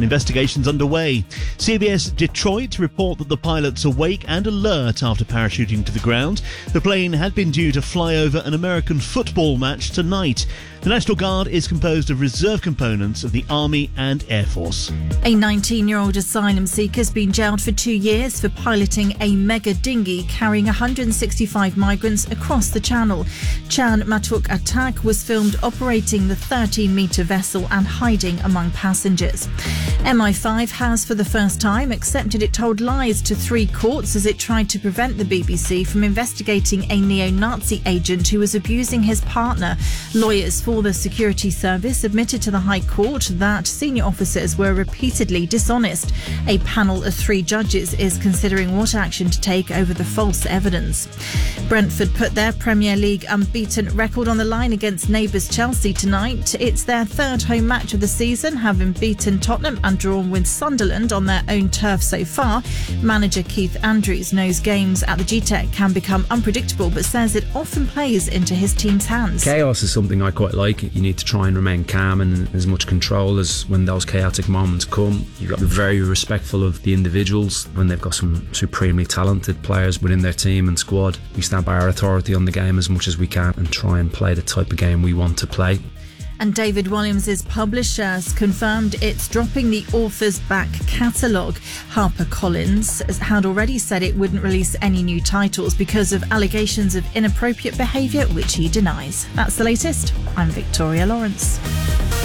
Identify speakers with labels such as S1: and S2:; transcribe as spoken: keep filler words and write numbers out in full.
S1: An investigation's underway. C B S Detroit report that the pilot's awake and alert after parachuting to the ground. The plane had been due to fly over an American football match tonight. The National Guard is composed of reserve components of the Army and Air Force.
S2: A nineteen-year-old asylum seeker has been jailed for two years for piloting a mega dinghy carrying one hundred sixty-five migrants across the Channel. Chan Matuk Atak was filmed operating the thirteen-metre vessel and hiding among passengers. M I five has for the first time accepted it told lies to three courts as it tried to prevent the B B C from investigating a neo-Nazi agent who was abusing his partner. Lawyers for the security service admitted to the High Court that senior officers were repeatedly dishonest. A panel of three judges is considering what action to take over the false evidence. Brentford put their Premier League unbeaten record on the line against neighbours Chelsea tonight. It's their third home match of the season, having beaten Tottenham and drawn with Sunderland on their own turf so far. Manager Keith Andrews knows games at the G TEC can become unpredictable, but says it often plays into his team's hands.
S3: Chaos is something I quite like. You need to try and remain calm and as much control as when those chaotic moments come. You've got to be very respectful of the individuals when they've got some supremely talented players within their team and squad. We stand by our authority on the game as much as we can and try and play the type of game we want to play.
S2: And David Walliams' publisher has confirmed it's dropping the author's back catalogue. HarperCollins had already said it wouldn't release any new titles because of allegations of inappropriate behaviour, which he denies. That's the latest. I'm Victoria Lawrence.